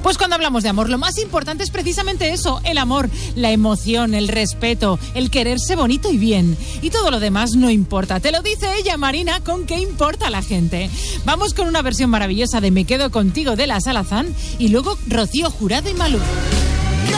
Pues cuando hablamos de amor, lo más importante es precisamente eso, el amor, la emoción, el respeto, el quererse bonito y bien. Y todo lo demás no importa. Te lo dice ella, Marina, con ¿Qué importa la gente? Vamos con una versión maravillosa de Me quedo contigo de Las Alazán y luego Rocío Jurado y Malú.